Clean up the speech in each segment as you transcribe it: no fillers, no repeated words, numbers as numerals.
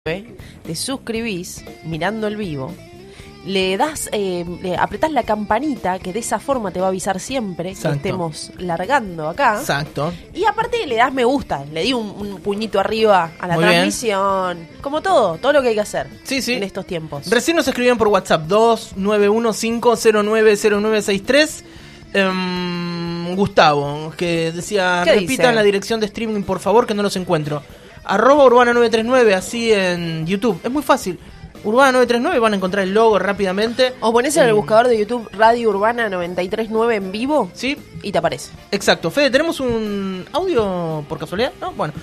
te suscribís mirando el vivo, le das, le apretás la campanita que de esa forma te va a avisar siempre. Exacto. Que estemos largando acá. Exacto. Y aparte le das me gusta, le di un puñito arriba a la transmisión. Bien. Como todo lo que hay que hacer en estos tiempos. Recién nos escribían por WhatsApp 2915090963. Gustavo, que decía, repitan la dirección de streaming por favor, que no los encuentro. @Urbana939, así en YouTube. Es muy fácil. Urbana939, van a encontrar el logo rápidamente. O ponés en el buscador de YouTube Radio Urbana 939 en vivo. Sí. Y te aparece. Exacto. Fede, ¿tenemos un audio por casualidad? ¿No? Bueno.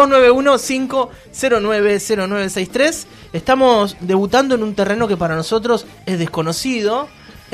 2915090963. Estamos debutando en un terreno que para nosotros es desconocido.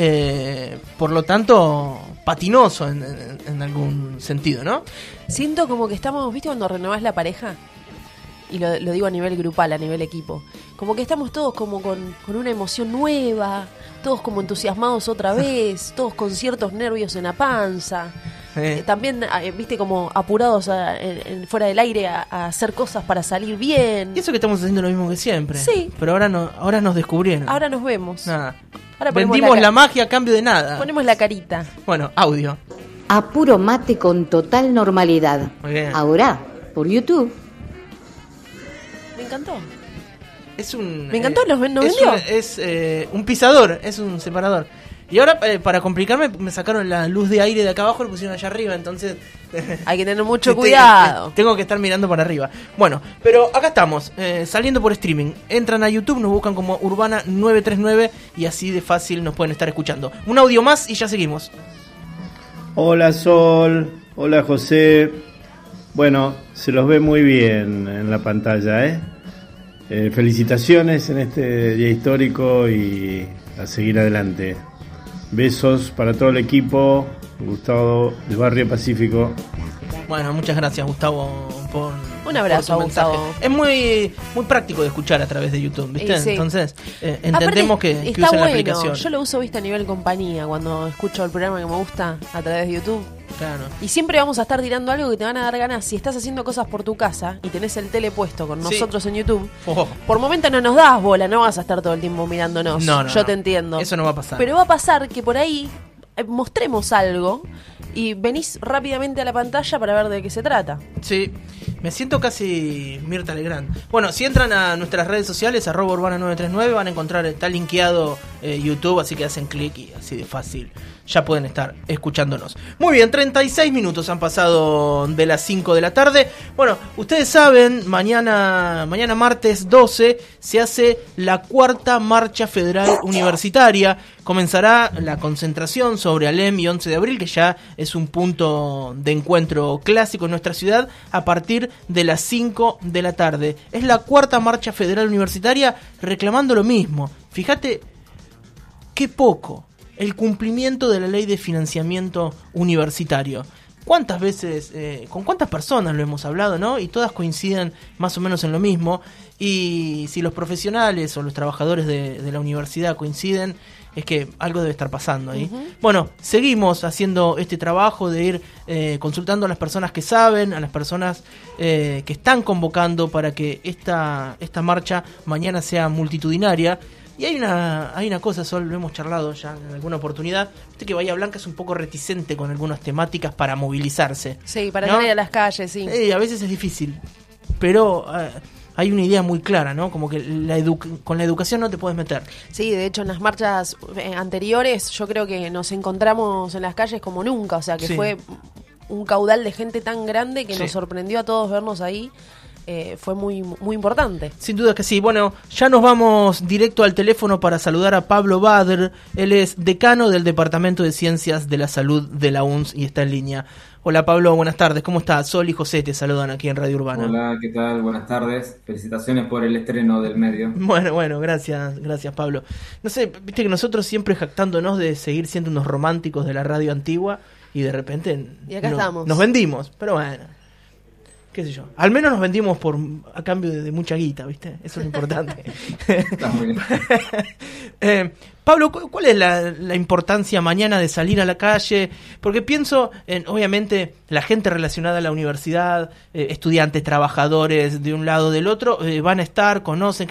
Por lo tanto, patinoso en algún sentido, ¿no? Siento como que estamos, ¿viste cuando renovás la pareja? Y lo digo a nivel grupal, a nivel equipo. Como que estamos todos como con una emoción nueva, todos como entusiasmados otra vez, todos con ciertos nervios en la panza. También, viste, como apurados fuera del aire a hacer cosas para salir bien. Y eso que estamos haciendo lo mismo que siempre. Sí. Pero ahora nos descubrieron. Ahora nos vemos. Nada. Ahora vendimos la magia a cambio de nada. Ponemos la carita. Bueno, audio. A puro mate con total normalidad. Muy bien. Ahora, por YouTube. Me encantó. Me encantó, ¿nos vendió? Es un pisador, es un separador. Y ahora, para complicarme, me sacaron la luz de aire de acá abajo y lo pusieron allá arriba, entonces... Hay que tener mucho cuidado. Tengo que estar mirando para arriba. Bueno, pero acá estamos, saliendo por streaming. Entran a YouTube, nos buscan como Urbana939 y así de fácil nos pueden estar escuchando. Un audio más y ya seguimos. Hola Sol, hola José. Bueno, se los ve muy bien en la pantalla, felicitaciones en este día histórico y a seguir adelante. Besos para todo el equipo. Gustavo del Barrio Pacífico. Bueno, muchas gracias Gustavo por un abrazo por tu mensaje. Gustavo. Es muy práctico de escuchar a través de YouTube, ¿viste? Sí. Entonces entendemos que está usen bueno. la aplicación. Yo lo uso, viste, a nivel compañía, cuando escucho el programa que me gusta a través de YouTube. Claro. Y siempre vamos a estar tirando algo que te van a dar ganas. Si estás haciendo cosas por tu casa y tenés el tele puesto con nosotros en YouTube, por momento no nos das bola, no vas a estar todo el tiempo mirándonos. No, yo te entiendo. Eso no va a pasar. Pero va a pasar que por ahí mostremos algo y venís rápidamente a la pantalla para ver de qué se trata. Sí, me siento casi Mirta Legrand. Bueno, si entran a nuestras redes sociales, @Urbana939, van a encontrar, está linkeado YouTube, así que hacen clic y así de fácil ya pueden estar escuchándonos. Muy bien, 36 minutos han pasado de las 5 de la tarde. Bueno, ustedes saben, mañana martes 12 se hace la 4ª Marcha Federal Universitaria. Comenzará la concentración sobre Alem y 11 de abril, que ya es un punto de encuentro clásico en nuestra ciudad, a partir de las 5 de la tarde. Es la 4ª Marcha Federal Universitaria reclamando lo mismo. Fíjate qué poco. El cumplimiento de la ley de financiamiento universitario. ¿Cuántas veces, con cuántas personas lo hemos hablado, no? Y todas coinciden más o menos en lo mismo. Y si los profesionales o los trabajadores de la universidad coinciden, es que algo debe estar pasando ahí. Bueno, seguimos haciendo este trabajo de ir consultando a las personas que saben, a las personas que están convocando para que esta marcha mañana sea multitudinaria. Y hay una cosa, Sol, lo hemos charlado ya en alguna oportunidad. Viste que Bahía Blanca es un poco reticente con algunas temáticas para movilizarse. Sí, para ¿no? salir a las calles, sí. A veces es difícil, pero hay una idea muy clara, ¿no? Como que con la educación no te puedes meter. Sí, de hecho en las marchas anteriores yo creo que nos encontramos en las calles como nunca. O sea, que fue un caudal de gente tan grande que nos sorprendió a todos vernos ahí. Fue muy, muy importante. Sin duda que sí. Bueno, ya nos vamos directo al teléfono para saludar a Pablo Bader. Él es decano del Departamento de Ciencias de la Salud de la UNS y está en línea. Hola Pablo, buenas tardes. ¿Cómo estás? Sol y José te saludan aquí en Radio Urbana. Hola, ¿qué tal? Buenas tardes. Felicitaciones por el estreno del medio. Bueno, gracias Pablo. No sé, viste que nosotros siempre jactándonos de seguir siendo unos románticos de la radio antigua y de repente y acá estamos. Nos vendimos, pero bueno. qué sé yo. Al menos nos vendimos a cambio de mucha guita, ¿viste? Eso es lo importante. Está muy bien. Pablo, ¿cuál es la importancia mañana de salir a la calle? Porque pienso en, obviamente, la gente relacionada a la universidad, estudiantes, trabajadores, de un lado o del otro, van a estar, conocen,